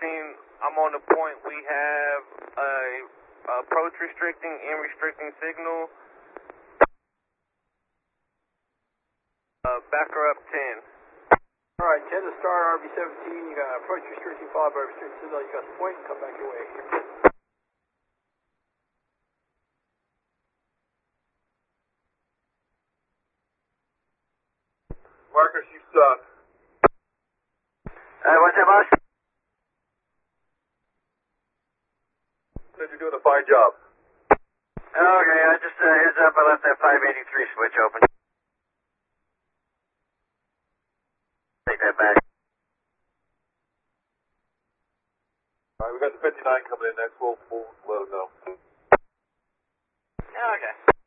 I'm on the point. We have a approach restricting and restricting signal. Backer up 10. Alright, 10 to start, RV-17. You got approach restricting followed by restricted signal. You got the point. Come back your way. Marcus, you suck. What's that, boss? Said you're doing a fine job. Okay, I just heads up. I left that 583 switch open. Take that back. Alright, we got the 59 coming in next. We'll let them know. Okay.